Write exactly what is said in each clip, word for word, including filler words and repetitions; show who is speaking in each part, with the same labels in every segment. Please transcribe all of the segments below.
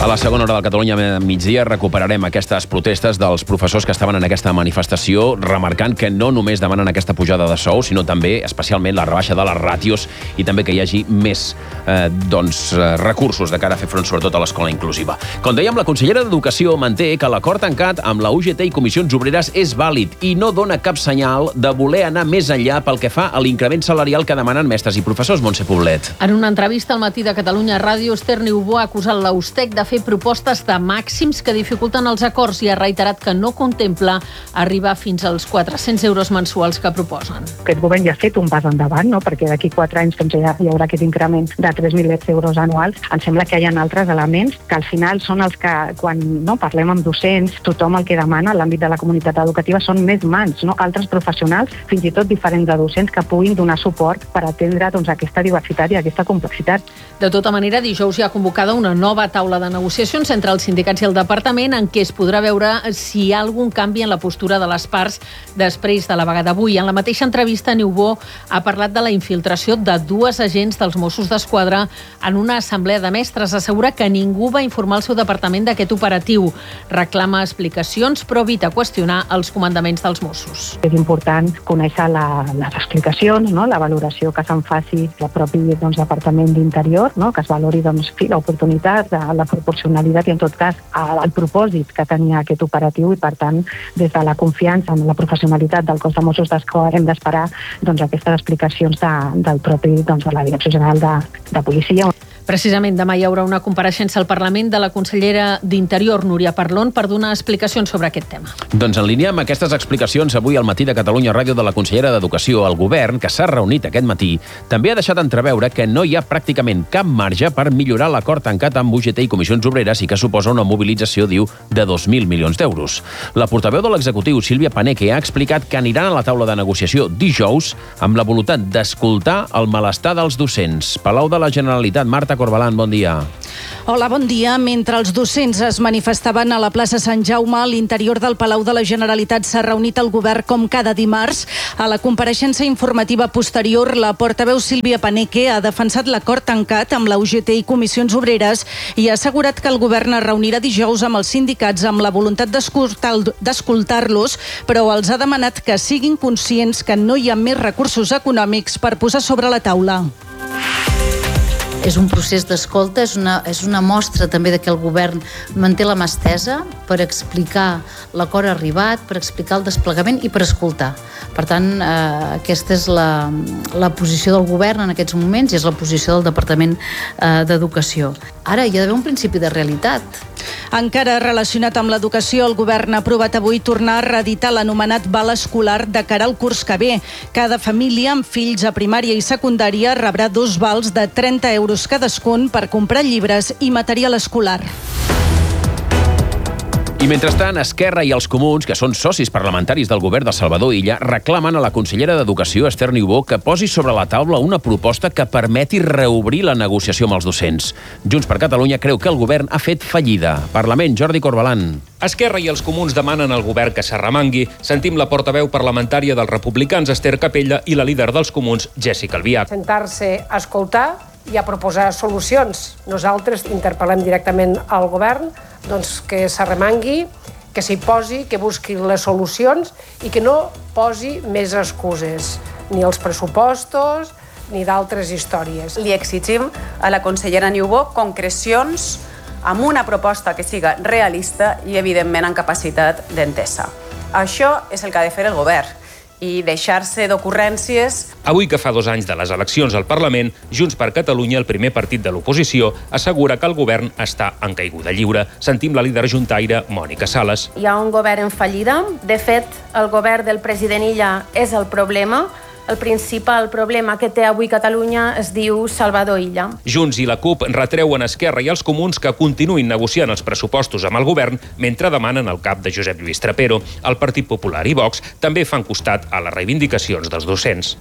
Speaker 1: A la segona hora del Catalunya migdia recuperarem aquestes protestes dels professors que estaven en aquesta manifestació, remarcant que no només demanen aquesta pujada de sou, sinó també, especialment, la rebaixa de les ràtios i també que hi hagi més eh, doncs, recursos de cara a fer front sobretot a l'escola inclusiva. Com dèiem, la consellera d'Educació manté que l'acord tancat amb la U G T i Comissions Obreres és vàlid i no dona cap senyal de voler anar més enllà pel que fa a l'increment salarial que demanen mestres i professors. Montse Poblet.
Speaker 2: En una entrevista al Matí de Catalunya Ràdio, Esther Niubó ha acusat l'Austec de fer propostes de màxims que dificulten els acords i ha reiterat que no contempla arribar fins als quatre-cents euros mensuals que proposen.
Speaker 3: Aquest govern ja ha fet un pas endavant, no? Perquè d'aquí quatre anys doncs, ja hi haurà aquest increment de tres mil euros anuals. Em sembla que hi ha altres elements que al final són els que, quan no, parlem amb docents, tothom el que demana en l'àmbit de la comunitat educativa són més mans, no? Altres professionals, fins i tot diferents de docents, que puguin donar suport per atendre doncs, aquesta diversitat i aquesta complexitat.
Speaker 2: De tota manera, dijous hi ha convocada una nova taula de negociacions entre els sindicats i el departament en què es podrà veure si hi ha algun canvi en la postura de les parts després de la vaga d'avui. En la mateixa entrevista, Niubó ha parlat de la infiltració de dues agents dels Mossos d'Esquadra en una assemblea de mestres. Assegura que ningú va informar el seu departament d'aquest operatiu. Reclama explicacions, però evita qüestionar els comandaments dels Mossos.
Speaker 3: És important conèixer la, les explicacions, no? La valoració que se'n faci el propi doncs, Departament d'Interior, no? Que es valori doncs, l'oportunitat, la proporcionalitat i, en tot cas, el propòsit que tenia aquest operatiu i, per tant, des de la confiança en la professionalitat del cos de Mossos d'Esquadra hem d'esperar doncs, aquestes explicacions de, del propi, doncs, de la Direcció General de, de Policia.
Speaker 2: Precisament demà hi haurà una compareixença al Parlament de la consellera d'Interior, Núria Parlon, per donar explicacions sobre aquest tema.
Speaker 1: Doncs en línia amb aquestes explicacions, avui al Matí de Catalunya Ràdio de la consellera d'Educació, el govern, que s'ha reunit aquest matí, també ha deixat entreveure que no hi ha pràcticament cap marge per millorar l'acord tancat amb U G T i Comissions Obreres i que suposa una mobilització, diu, de dos mil milions d'euros. La portaveu de l'executiu, Sílvia Paneque, ha explicat que aniran a la taula de negociació dijous amb la voluntat d'escoltar el malestar dels docents. Palau de la Generalitat, Marta Corbalan, bon dia.
Speaker 4: Hola, bon dia. Mentre els docents es manifestaven a la plaça Sant Jaume, a l'interior del Palau de la Generalitat s'ha reunit el govern com cada dimarts. A la compareixença informativa posterior, la portaveu Sílvia Paneque ha defensat l'acord tancat amb la U G T i Comissions Obreres i ha assegurat que el govern es reunirà dijous amb els sindicats amb la voluntat d'escoltar-los, però els ha demanat que siguin conscients que no hi ha més recursos econòmics per posar sobre la taula.
Speaker 5: És un procés d'escolta, és una, és una mostra també de que el govern manté la mà estesa per explicar l'acord arribat, per explicar el desplegament i per escoltar. Per tant, eh, aquesta és la, la posició del govern en aquests moments i és la posició del Departament eh, d'Educació. Ara hi ha d'haver un principi de realitat.
Speaker 4: Encara relacionat amb l'educació, el govern ha aprovat avui tornar a reeditar l'anomenat val escolar de cara al curs que ve. Cada família amb fills a primària i secundària rebrà dos vals de trenta euros cadascun per comprar llibres i material escolar.
Speaker 1: I mentrestant, Esquerra i els Comuns, que són socis parlamentaris del govern de Salvador Illa, reclamen a la consellera d'Educació, Esther Niubó, que posi sobre la taula una proposta que permeti reobrir la negociació amb els docents. Junts per Catalunya creu que el govern ha fet fallida. Parlament, Jordi Corbalan.
Speaker 6: Esquerra i els Comuns demanen al govern que s'arremangui. Sentim la portaveu parlamentària dels republicans, Esther Capella, i la líder dels Comuns, Jessica Albiach.
Speaker 7: Sentar-se a escoltar i a proposar solucions. Nosaltres interpel·lem directament al govern doncs, que s'arremangui, que s'hi posi, que busqui les solucions i que no posi més excuses, ni els pressupostos ni d'altres històries.
Speaker 8: Li exigim a la consellera Niubó concrecions amb una proposta que siga realista i, evidentment, amb capacitat d'entesa. Això és el que ha de fer el govern i deixar-se d'ocurrències.
Speaker 6: Avui que fa dos anys de les eleccions al Parlament, Junts per Catalunya, el primer partit de l'oposició, assegura que el govern està en caiguda lliure. Sentim la líder juntaire, Mònica Sales.
Speaker 9: Hi ha un govern en fallida. De fet, el govern del president Illa és el problema. El principal problema que té avui Catalunya es diu Salvador Illa.
Speaker 6: Junts i la CUP retreuen a Esquerra i als Comuns que continuïn negociant els pressupostos amb el govern mentre demanen el cap de Josep Lluís Trapero. El Partit Popular i Vox també fan costat a les reivindicacions dels docents.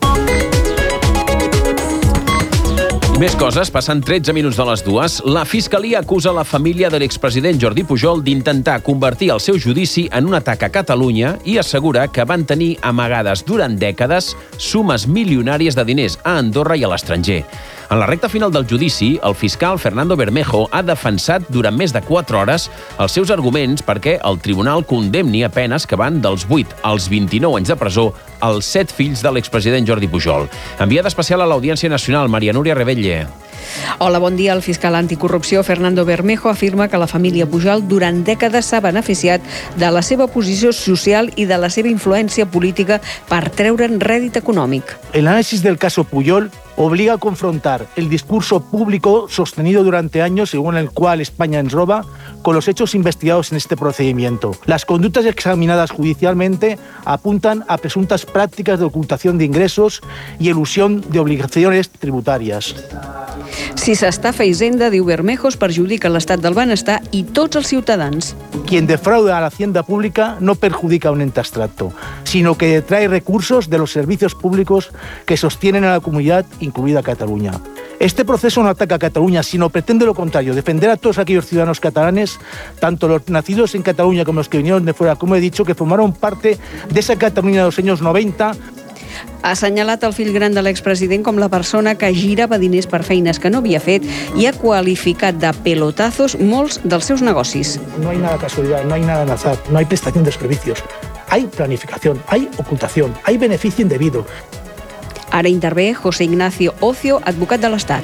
Speaker 1: Més coses, passant tretze minuts de les dues, la Fiscalia acusa la família de l'expresident Jordi Pujol d'intentar convertir el seu judici en un atac a Catalunya i assegura que van tenir amagades durant dècades sumes milionàries de diners a Andorra i a l'estranger. En la recta final del judici, el fiscal Fernando Bermejo ha defensat durant més de quatre hores els seus arguments perquè el tribunal condemni a penes que van dels vuit als vint-i-nou anys de presó als set fills de l'expresident Jordi Pujol. Enviada especial a l'Audiència Nacional, Maria Núria Rebelle.
Speaker 10: Hola, bon dia. El fiscal anticorrupció Fernando Bermejo afirma que la família Pujol durant dècades s'ha beneficiat de la seva posició social i de la seva influència política per treure'n rèdit econòmic.
Speaker 11: El análisis del caso Pujol obliga a confrontar el discurso público sostenido durante años, según el cual España ens roba, con los hechos investigados en este procedimiento. Las conductas examinadas judicialmente apuntan a presuntas prácticas de ocultación de ingresos y elusión de obligaciones tributarias.
Speaker 10: Si s'estafa Hisenda, diu Bermejo, es perjudica l'estat del benestar i tots els ciutadans.
Speaker 11: Quien defrauda a la hacienda pública no perjudica a un ente abstracto, sino que detrae recursos de los servicios públicos que sostienen a la comunidad, incluida Cataluña. Este proceso no ataca a Cataluña, sino pretende lo contrario, defender a todos aquellos ciudadanos catalanes, tanto los nacidos en Cataluña como los que vinieron de fuera, como he dicho, que formaron parte de esa Cataluña de los años noventa.
Speaker 10: Ha assenyalat el fill gran de l'expresident com la persona que girava diners per feines que no havia fet i ha qualificat de pelotazos molts dels seus negocis.
Speaker 11: No hay nada casualidad, no hay nada al azar, no hay prestación de servicios. Hay planificación, hay ocultación, hay beneficio indebido.
Speaker 10: Ara intervé José Ignacio Ocio, advocat de l'Estat.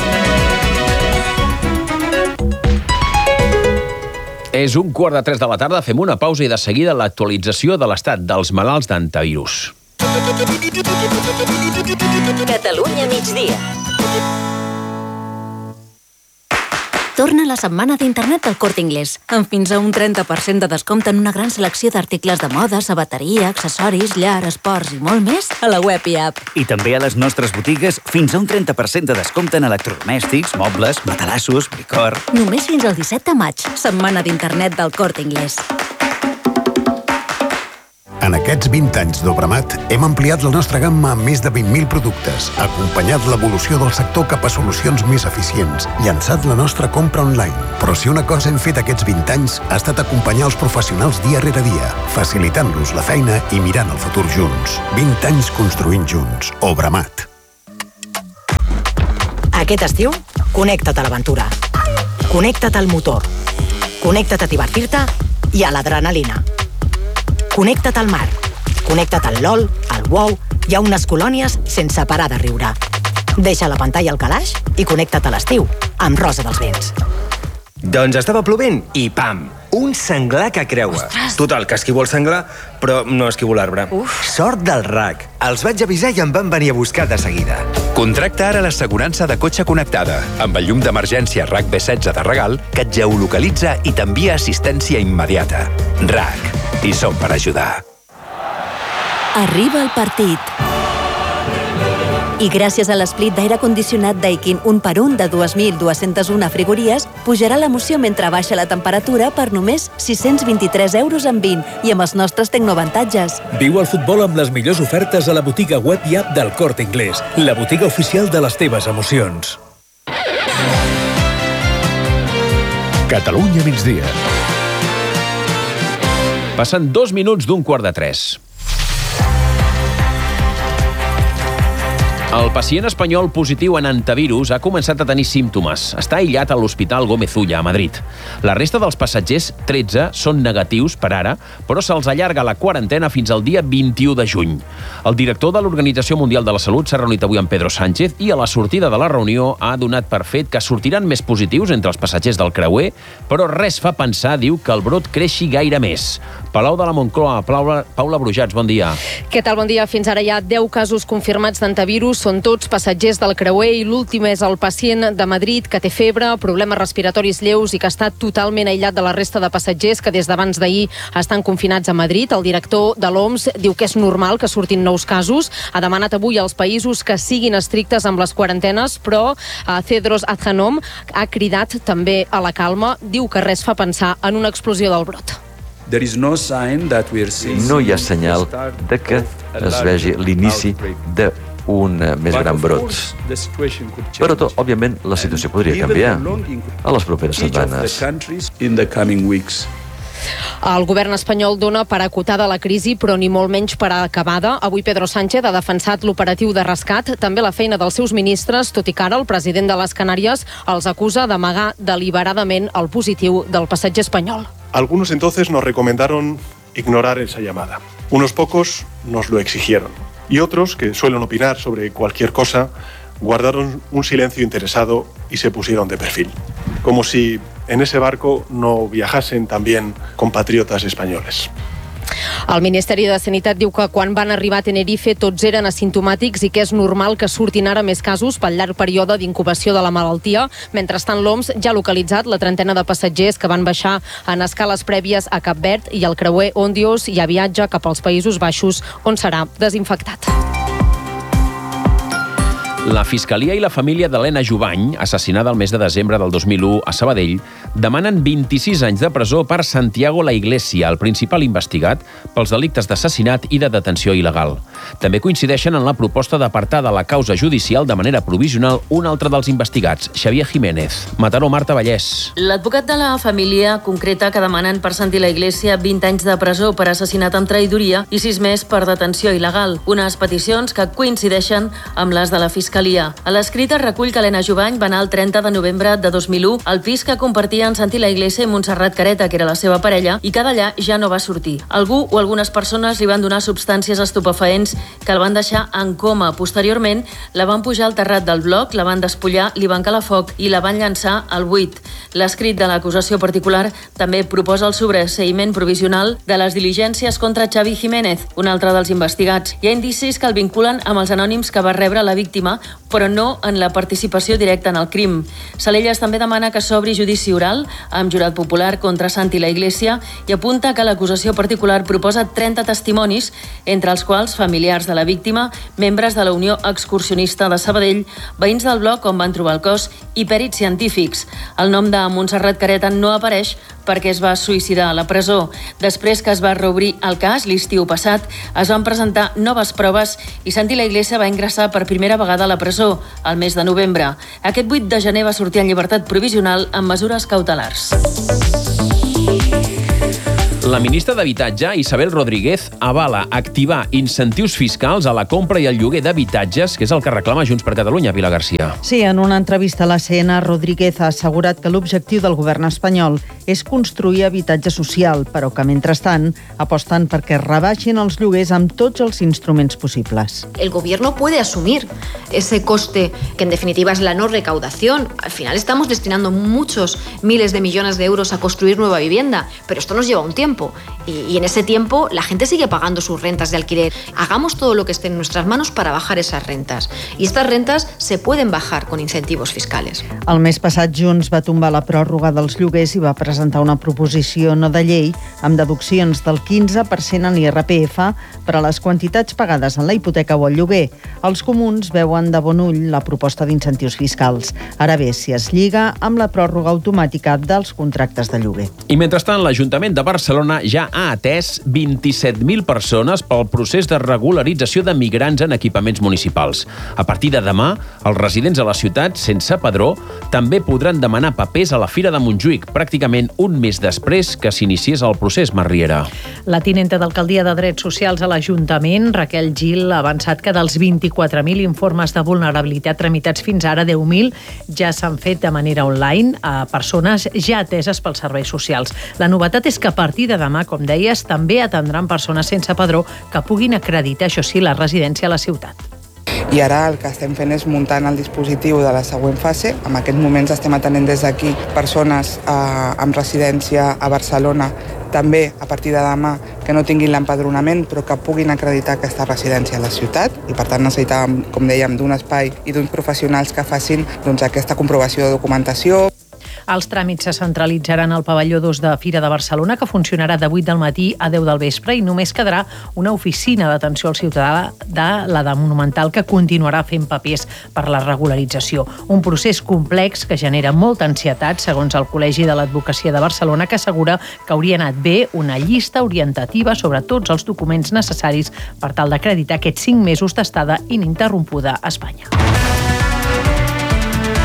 Speaker 1: És un quart de tres de la tarda, fem una pausa i de seguida l'actualització de l'estat dels malalts d'antivirus.
Speaker 12: Catalunya migdia. Torna la setmana d'internet del Corte Inglés, amb fins a un trenta per cent de descompte en una gran selecció d'articles de moda, sabateria, accessoris, llar, esports i molt més a la web i app.
Speaker 13: I també a les nostres botigues fins a un trenta per cent de descompte en electrodomèstics, mobles, matalassos, licor...
Speaker 12: Només fins al disset de maig, setmana d'internet del Corte Inglés.
Speaker 14: En aquests vint anys d'Obramat hem ampliat la nostra gamma amb més de vint mil productes, acompanyat l'evolució del sector cap a solucions més eficients, llançat la nostra compra online. Però si una cosa hem fet aquests vint anys ha estat acompanyar els professionals dia rere dia, facilitant-los la feina i mirant el futur junts. vint anys construint junts. Obramat.
Speaker 15: Aquest estiu, connecta't a l'aventura. Connecta't al motor. Connecta't a divertir-te i a l'adrenalina. Connecta't al mar, connecta't al LOL, al WoW i a unes colònies sense parar de riure. Deixa la pantalla al calaix i connecta't a l'estiu amb Rosa dels Vents.
Speaker 16: Doncs estava plovent i pam! Un senglar que creua. Ostres. Total, que esquivo el senglar, però no esquivo l'arbre. Sort del R A C. Els vaig avisar i em van venir a buscar de seguida.
Speaker 17: Contracta ara l'assegurança de cotxe connectada, amb el llum d'emergència R A C B setze de regal, que et geolocalitza i t'envia assistència immediata. R A C. I som per ajudar.
Speaker 12: Arriba el partit. I gràcies a l'esplit d'aire condicionat Daikin un per un de dos mil dos-cents u frigories, pujarà l'emoció mentre baixa la temperatura per només sis-cents vint-i-tres euros en vint i amb els nostres tecnoavantatges.
Speaker 18: Viu el futbol amb les millors ofertes a la botiga web i app del Corte Inglés, la botiga oficial de les teves emocions.
Speaker 17: Catalunya migdia.
Speaker 1: Passen dos minuts d'un quart de tres. El pacient espanyol positiu en antivirus ha començat a tenir símptomes. Està aïllat a l'Hospital Gómez Ulla, a Madrid. La resta dels passatgers, tretze, són negatius per ara, però se'ls allarga la quarantena fins al dia vint-i-u de juny. El director de l'Organització Mundial de la Salut s'ha reunit avui amb Pedro Sánchez i a la sortida de la reunió ha donat per fet que sortiran més positius entre els passatgers del creuer, però res fa pensar, diu, que el brot creixi gaire més. Palau de la Moncloa, Paula, Paula Brujats, bon dia.
Speaker 19: Què tal, bon dia? Fins ara hi ha deu casos confirmats d'antivirus, són tots passatgers del creuer i l'últim és el pacient de Madrid que té febre, problemes respiratoris lleus i que està totalment aïllat de la resta de passatgers que des d'abans d'ahir estan confinats a Madrid. El director de l'O M S diu que és normal que surtin nous casos. Ha demanat avui als països que siguin estrictes amb les quarantenes, però eh, Tedros Adhanom ha cridat també a la calma. Diu que res fa pensar en una explosió del brot.
Speaker 20: No hi ha senyal de que es vegi l'inici d'un més gran brot. Però, tot, òbviament, la situació podria canviar a les properes setmanes.
Speaker 19: El govern espanyol dona per acotada la crisi, però ni molt menys per acabada. Avui Pedro Sánchez ha defensat l'operatiu de rescat, també la feina dels seus ministres, tot i que ara el president de les Canàries els acusa d'amagar deliberadament el positiu del passatger espanyol.
Speaker 21: Algunos entonces nos recomendaron ignorar esa llamada. Unos pocos nos lo exigieron. Y otros, que suelen opinar sobre cualquier cosa, guardaron un silencio interesado y se pusieron de perfil. Como si en ese barco no viajasen también compatriotas españoles.
Speaker 19: El Ministeri de Sanitat diu que quan van arribar a Tenerife tots eren asimptomàtics i que és normal que surtin ara més casos pel llarg període d'incubació de la malaltia. Mentrestant, l'O M S ja ha localitzat la trentena de passatgers que van baixar en escales prèvies a Cap Verd i el creuer Ondios ja viatja cap als Països Baixos, on serà desinfectat.
Speaker 1: La Fiscalia i la família d'Helena Jubany, assassinada el mes de desembre del dos mil u a Sabadell, demanen vint-i-sis anys de presó per Santiago La Iglesia, el principal investigat pels delictes d'assassinat i de detenció il·legal. També coincideixen en la proposta d'apartar de la causa judicial de manera provisional un altre dels investigats, Xavier Jiménez. Mataró, Marta Vallès.
Speaker 22: L'advocat de la família concreta que demanen per Santi La Iglesia vint anys de presó per assassinat amb traïdoria i sis més per detenció il·legal. Unes peticions que coincideixen amb les de la Fiscalia. A l'escrit es recull que Helena Jubany va anar el trenta de novembre de dos mil u al pis que compartien Santi La Iglesia i Montserrat Careta, que era la seva parella, i que d'allà ja no va sortir. Algú o algunes persones li van donar substàncies estupefaents que el van deixar en coma. Posteriorment, la van pujar al terrat del bloc, la van despullar, li van calar foc i la van llançar al buit. L'escrit de l'acusació particular també proposa el sobreseïment provisional de les diligències contra Xavi Jiménez, un altre dels investigats. Hi ha indicis que el vinculen amb els anònims que va rebre la víctima, però no en la participació directa en el crim. Salelles també demana que s'obri judici oral amb jurat popular contra Santi La Iglesia i apunta que l'acusació particular proposa trenta testimonis, entre els quals familiars de la víctima, membres de la Unió Excursionista de Sabadell, veïns del bloc on van trobar el cos i pèrits científics. El nom de Montserrat Careta no apareix perquè es va suïcidar a la presó. Després que es va reobrir el cas, l'estiu passat, es van presentar noves proves i Santi La Iglesia va ingressar per primera vegada a la presó, al mes de novembre. Aquest vuit de gener va sortir en llibertat provisional amb mesures cautelars.
Speaker 1: La ministra d'Habitatge, Isabel Rodríguez, avala activar incentius fiscals a la compra i al lloguer d'habitatges, que és el que reclama Junts per Catalunya, Pilar Garcia.
Speaker 23: Sí, en una entrevista a l'A C N, Rodríguez ha assegurat que l'objectiu del govern espanyol és construir habitatge social, però que, mentrestant, aposten perquè rebaixin els lloguers amb tots els instruments possibles.
Speaker 24: El gobierno puede asumir ese coste, que en definitiva es la no recaudación. Al final estamos destinando muchos miles de millones de euros a construir nueva vivienda, pero esto nos lleva un tiempo. Y, y en ese tiempo la gente sigue pagando sus rentas de alquiler. Hagamos todo lo que esté en nuestras manos para bajar esas rentas. Y estas rentas se pueden bajar con incentivos fiscales.
Speaker 23: El mes passat Junts va tombar la pròrroga dels lloguers i va presentar una proposició no de llei amb deduccions del quinze per cent en l'I R P F per a les quantitats pagades en la hipoteca o el lloguer. Els comuns veuen de bon ull la proposta d'incentius fiscals. Ara bé, si es lliga amb la pròrroga automàtica dels contractes de lloguer.
Speaker 1: I mentrestant, l'Ajuntament de Barcelona ja ha atès vint-i-set mil persones pel procés de regularització de migrants en equipaments municipals. A partir de demà, els residents a la ciutat sense padró també podran demanar papers a la Fira de Montjuïc, pràcticament un mes després que s'iniciés el procés, Marriera.
Speaker 2: La tinenta d'Alcaldia de Drets Socials a l'Ajuntament, Raquel Gil, ha avançat que dels vint-i-quatre mil informes de vulnerabilitat tramitats fins ara, deu mil ja s'han fet de manera online a persones ja ateses pels serveis socials. La novetat és que a partir de demà, com deies, també atendran persones sense padró que puguin acreditar, això sí, la residència a la ciutat.
Speaker 25: I ara el que estem fent és muntant el dispositiu de la següent fase. En aquests moments estem atenent des d'aquí persones eh, amb residència a Barcelona, també a partir de demà que no tinguin l'empadronament però que puguin acreditar aquesta residència a la ciutat i per tant necessitàvem, com dèiem, d'un espai i d'uns professionals que facin doncs, aquesta comprovació de documentació.
Speaker 2: Els tràmits se centralitzaran al pavelló dos de Fira de Barcelona, que funcionarà de vuit del matí a deu del vespre, i només quedarà una oficina d'atenció al ciutadà de la de Monumental que continuarà fent papers per la regularització. Un procés complex que genera molta ansietat, segons el Col·legi de l'Advocacia de Barcelona, que assegura que hauria anat bé una llista orientativa sobre tots els documents necessaris per tal d'acreditar aquests cinc mesos d'estada ininterrompuda a Espanya.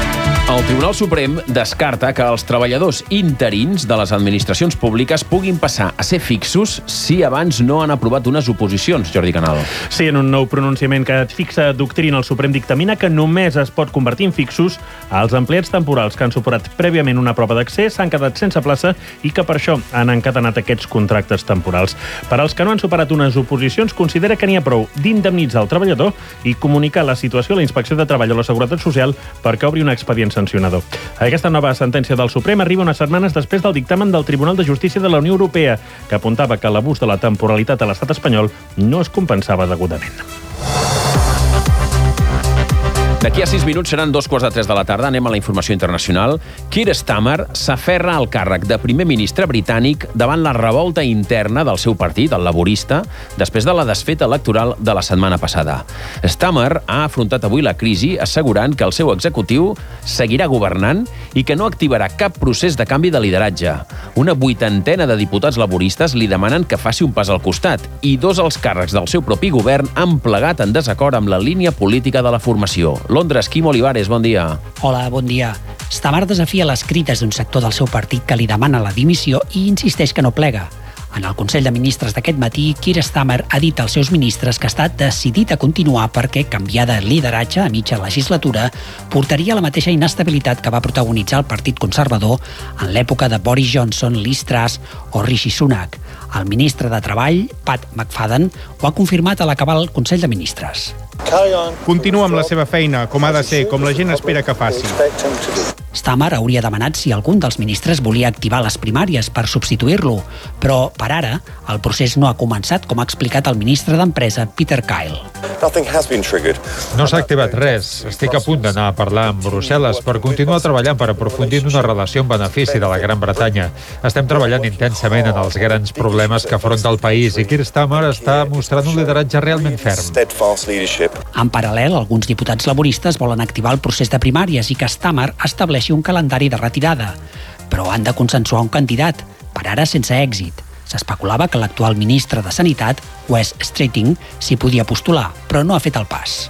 Speaker 1: El Tribunal Suprem descarta que els treballadors interins de les administracions públiques puguin passar a ser fixos si abans no han aprovat unes oposicions, Jordi Canal.
Speaker 3: Sí, en un nou pronunciament que fixa doctrina, el Suprem dictamina que només es pot convertir en fixos als empleats temporals que han superat prèviament una prova d'accés, han quedat sense plaça i que per això han encadenat aquests contractes temporals. Per als que no han superat unes oposicions, considera que n'hi ha prou d'indemnitzar el treballador i comunicar la situació a la Inspecció de Treball o la Seguretat Social perquè obri un expedient sancionador. Aquesta nova sentència del Suprem arriba unes setmanes després del dictamen del Tribunal de Justícia de la Unió Europea, que apuntava que l'abús de la temporalitat a l'estat espanyol no es compensava degudament.
Speaker 1: D'aquí a sis minuts seran dos quarts de tres de la tarda. Anem a la informació internacional. Keir Starmer s'aferra al càrrec de primer ministre britànic davant la revolta interna del seu partit, el laborista, després de la desfeta electoral de la setmana passada. Starmer ha afrontat avui la crisi assegurant que el seu executiu seguirà governant i que no activarà cap procés de canvi de lideratge. Una vuitantena de diputats laboristes li demanen que faci un pas al costat i dos alts càrrecs del seu propi govern han plegat en desacord amb la línia política de la formació. Londres, Quim Olivares, bon dia.
Speaker 4: Hola, bon dia. Starmer desafia les crides d'un sector del seu partit que li demana la dimissió i insisteix que no plega. En el Consell de Ministres d'aquest matí, Keir Starmer ha dit als seus ministres que està decidit a continuar perquè canviar de lideratge a mitja legislatura portaria la mateixa inestabilitat que va protagonitzar el Partit Conservador en l'època de Boris Johnson, Liz Truss o Rishi Sunak. El ministre de Treball, Pat McFadden, ho ha confirmat a l'acabar el Consell de Ministres.
Speaker 5: Continua amb la seva feina, com ha de ser, com la gent espera que faci.
Speaker 4: Starmer hauria demanat si algun dels ministres volia activar les primàries per substituir-lo, però, per ara, el procés no ha començat, com ha explicat el ministre d'Empresa, Peter Kyle.
Speaker 7: No s'ha activat res. Estic a punt d'anar a parlar amb Brussel·les per continuar treballant per aprofundir en una relació en benefici de la Gran Bretanya. Estem treballant intensament en els grans problemes que afronta el país i Keir Starmer està mostrant un lideratge realment ferm.
Speaker 4: En paral·lel, alguns diputats laboristes volen activar el procés de primàries i que Starmer estableixi un calendari de retirada, però han de consensuar un candidat, per ara sense èxit. S'especulava que l'actual ministre de Sanitat, Wes Streeting, s'hi podia postular, però no ha fet el pas.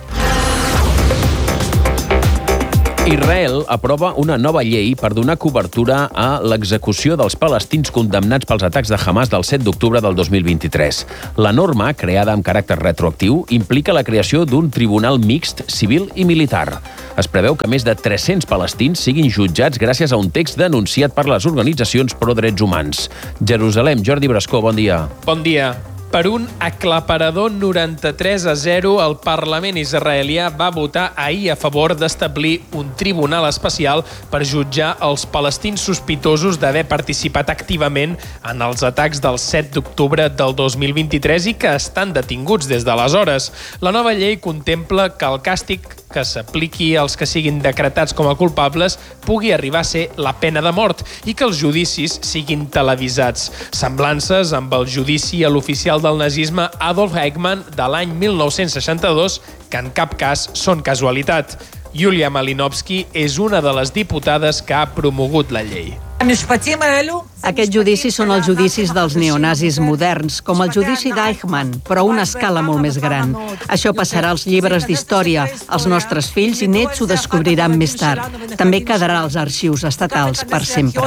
Speaker 1: Israel aprova una nova llei per donar cobertura a l'execució dels palestins condemnats pels atacs de Hamas del set d'octubre del dos mil vint-i-tres. La norma, creada amb caràcter retroactiu, implica la creació d'un tribunal mixt civil i militar. Es preveu que més de tres-cents palestins siguin jutjats gràcies a un text denunciat per les organitzacions pro drets humans. Jerusalem, Jordi Brascó, bon dia.
Speaker 8: Bon dia. Per un aclaparador noranta-tres a zero, el Parlament israelià va votar ahir a favor d'establir un tribunal especial per jutjar els palestins sospitosos d'haver participat activament en els atacs del set d'octubre del dos mil vint-i-tres i que estan detinguts des d'aleshores. La nova llei contempla que el càstig que s'apliqui als que siguin decretats com a culpables pugui arribar a ser la pena de mort i que els judicis siguin televisats. Semblances amb el judici a l'oficial del nazisme Adolf Eichmann de l'any mil nou-cents seixanta-dos, que en cap cas són casualitat. Yulia Malinovsky és una de les diputades que ha promogut la llei.
Speaker 26: Aquests judicis són els judicis dels neonazis moderns, com el judici d'Eichmann, però a una escala molt més gran. Això passarà als llibres d'història. Els nostres fills i nets ho descobriran més tard. També quedarà als arxius estatals per sempre.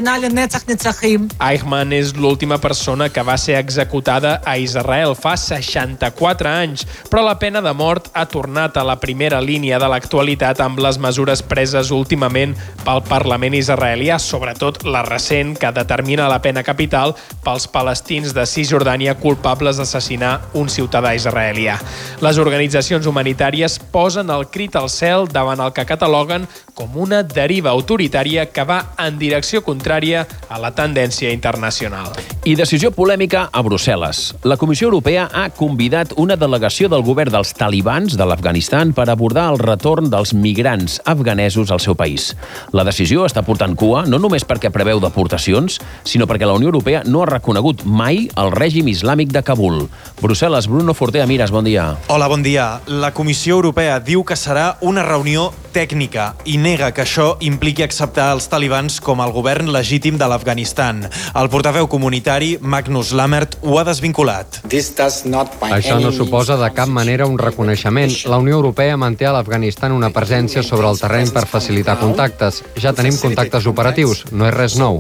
Speaker 8: Eichmann és l'última persona que va ser executada a Israel fa seixanta-quatre anys, però la pena de mort ha tornat a la primera línia de l'actualitat amb les mesures preses últimament pel Parlament israelià, sobretot la recent que determina la pena capital pels palestins de Cisjordània culpables d'assassinar un ciutadà israelià. Les organitzacions humanitàries posen el crit al cel davant el que cataloguen com una deriva autoritària que va en direcció contrària a la tendència internacional.
Speaker 1: I decisió polèmica a Brussel·les. La Comissió Europea ha convidat una delegació del govern dels talibans de l'Afganistan per abordar el retorn dels migrants afganesos al seu país. La decisió està portant cua no només perquè preveu deportacions, sinó perquè la Unió Europea no ha reconegut mai el règim islàmic de Kabul. Brussel·les, Bruno Fortea Miras, bon dia.
Speaker 27: Hola, bon dia. La Comissió Europea diu que serà una reunió tècnica i nega que això impliqui acceptar els talibans com el govern legítim de l'Afganistan. El portaveu comunitari comunitari, Magnus Lammert, ho ha desvinculat.
Speaker 6: Això no suposa de cap manera un reconeixement. La Unió Europea manté a l'Afganistan una presència sobre el terreny per facilitar contactes. Ja tenim contactes operatius, no és res nou.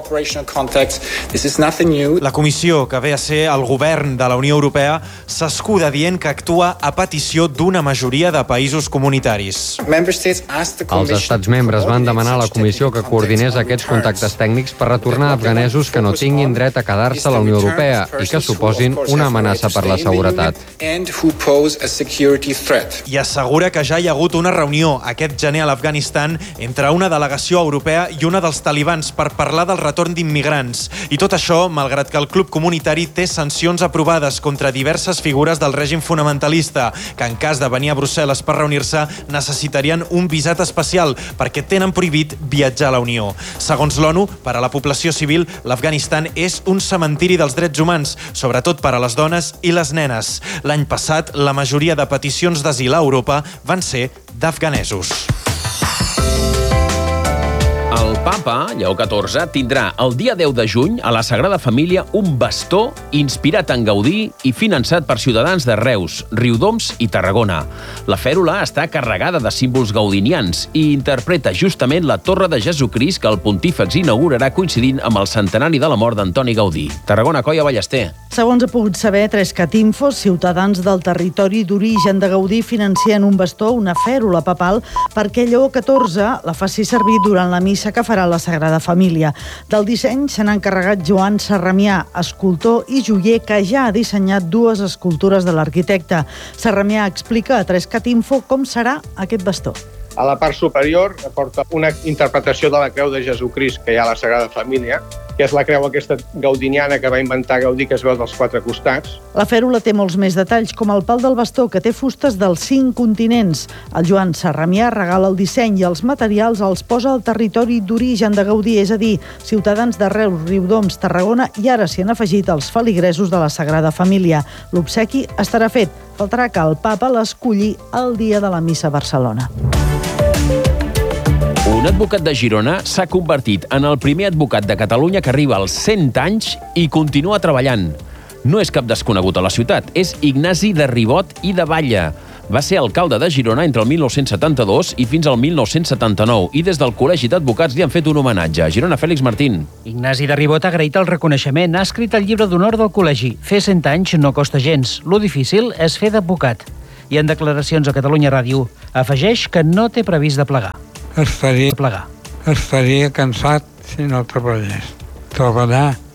Speaker 27: La comissió, que ve a ser el govern de la Unió Europea, s'escuda dient que actua a petició d'una majoria de països comunitaris.
Speaker 6: Els estats membres van demanar a la comissió que coordinés aquests contactes tècnics per retornar afganesos que no tinguin dret a quedar-se a la Unió Europea i que suposin una amenaça per la seguretat.
Speaker 27: I assegura que ja hi ha hagut una reunió aquest gener a l'Afganistan entre una delegació europea i una dels talibans per parlar del retorn d'immigrants. I tot això, malgrat que el club comunitari té sancions aprovades contra diverses figures del règim fonamentalista, que en cas de venir a Brussel·les per reunir-se necessitarien un visat especial perquè tenen prohibit viatjar a la Unió. Segons l'ONU, per a la població civil, l'Afganistan és un cementiri dels drets humans, sobretot per a les dones i les nenes. L'any passat, la majoria de peticions d'asil a Europa van ser d'afganesos.
Speaker 1: El papa, Lleó catorze, tindrà el dia deu de juny a la Sagrada Família un bastó inspirat en Gaudí i finançat per ciutadans de Reus, Riudoms i Tarragona. La fèrula està carregada de símbols gaudinians i interpreta justament la Torre de Jesucrist que el pontífex inaugurarà coincidint amb el centenari de la mort d'Antoni Gaudí. Tarragona, Coia, Ballester.
Speaker 23: Segons ha pogut saber Trescat Info, ciutadans del territori d'origen de Gaudí financien un bastó, una fèrula papal, perquè Lleó catorze la faci servir durant la missa que farà la Sagrada Família. Del disseny se n'ha encarregat Joan Sarramià, escultor i joier que ja ha dissenyat dues escultures de l'arquitecte. Sarramià explica a Trescat Info com serà aquest bastó.
Speaker 9: A la part superior aporta una interpretació de la creu de Jesucrist que hi ha a la Sagrada Família, que és la creu aquesta gaudiniana que va inventar Gaudí, que es veu dels quatre costats.
Speaker 23: La fèrula té molts més detalls, com el pal del bastó, que té fustes dels cinc continents. El Joan Sarramià regala el disseny i els materials els posa al territori d'origen de Gaudí, és a dir, ciutadans de Reus, Riudoms, Tarragona, i ara s'hi han afegit els feligresos de la Sagrada Família. L'obsequi estarà fet. Faltarà que el papa l'esculli el dia de la missa a Barcelona.
Speaker 1: Un advocat de Girona s'ha convertit en el primer advocat de Catalunya que arriba als cent anys i continua treballant. No és cap desconegut a la ciutat, és Ignasi de Ribot i de Batlle. Va ser alcalde de Girona entre el mil nou-cents setanta-dos i fins al mil nou-cents setanta-nou i des del Col·legi d'Advocats li han fet un homenatge. A Girona, Fèlix Martín.
Speaker 10: Ignasi de Ribot ha agraït el reconeixement. Ha escrit el llibre d'honor del col·legi. Fer cent anys no costa gens. Lo difícil és fer d'advocat. I en declaracions a Catalunya Ràdio afegeix que no té previst de plegar.
Speaker 11: Estaria, estaria cansat si no treballés. Treballar